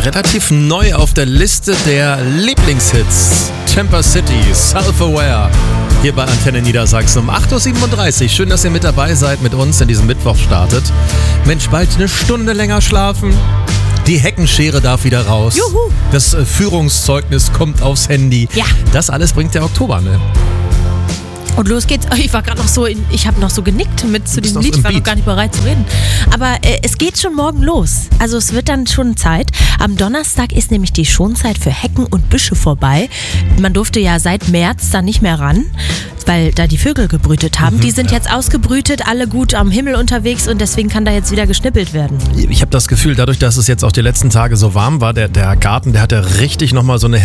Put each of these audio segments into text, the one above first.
relativ neu auf der Liste der Lieblingshits. Temper City, Self-Aware. Hier bei Antenne Niedersachsen um 8.37 Uhr. Schön, dass ihr mit dabei seid, mit uns in diesem Mittwoch startet. Mensch, bald eine Stunde länger schlafen. Die Heckenschere darf wieder raus. Juhu. Das Führungszeugnis kommt aufs Handy. Ja. Das alles bringt der Oktober, ne? Und los geht's. Ich war gerade noch so, ich habe noch so genickt mit zu diesem noch Lied. so im Ich war noch Beat. gar nicht bereit zu reden. Aber es geht schon morgen los. Also es wird dann schon Zeit. Am Donnerstag ist nämlich die Schonzeit für Hecken und Büsche vorbei. Man durfte ja seit März da nicht mehr ran, weil da die Vögel gebrütet haben. Die sind jetzt ausgebrütet, alle gut am Himmel unterwegs und deswegen kann da jetzt wieder geschnippelt werden. Ich habe das Gefühl, dadurch, dass es jetzt auch die letzten Tage so warm war, der Garten, der hat ja richtig nochmal so eine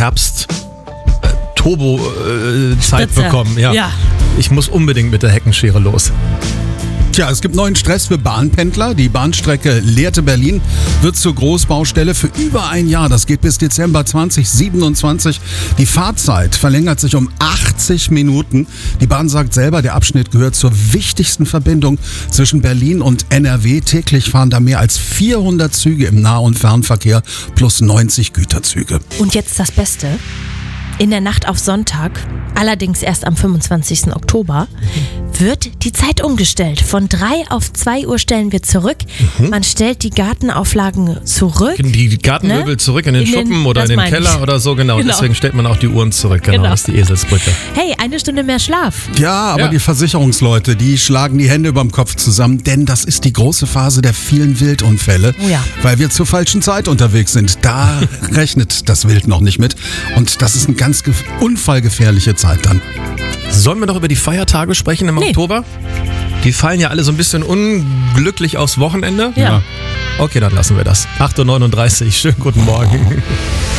Herbst-Turbo-Zeit Spritze. bekommen. Ja. Ich muss unbedingt mit der Heckenschere los. Tja, es gibt neuen Stress für Bahnpendler. Die Bahnstrecke Lehrte-Berlin wird zur Großbaustelle für über ein Jahr. Das geht bis Dezember 2027. Die Fahrzeit verlängert sich um 80 Minuten. Die Bahn sagt selber, der Abschnitt gehört zur wichtigsten Verbindung zwischen Berlin und NRW. Täglich fahren da mehr als 400 Züge im Nah- und Fernverkehr plus 90 Güterzüge. Und jetzt das Beste. In der Nacht auf Sonntag, allerdings erst am 25. Oktober, wird die Zeit umgestellt. Von 3 auf 2 Uhr stellen wir zurück. Man stellt die Gartenauflagen zurück. Die Gartenmöbel Ne? zurück in den Schuppen oder das in den meine ich. Keller oder so, genau. Genau. Deswegen stellt man auch die Uhren zurück, genau. Das ist die Eselsbrücke. Hey, 1 Stunde mehr Schlaf. Ja, aber Ja. die Versicherungsleute, die schlagen die Hände überm Kopf zusammen, denn das ist die große Phase der vielen Wildunfälle, Oh ja. weil wir zur falschen Zeit unterwegs sind. Da rechnet das Wild noch nicht mit und das ist eine ganz unfallgefährliche Zeit dann. Sollen wir noch über die Feiertage sprechen im Nee. Oktober? Die fallen ja alle so ein bisschen unglücklich aufs Wochenende. Ja. Okay, dann lassen wir das. 8.39 Uhr, schönen guten Morgen.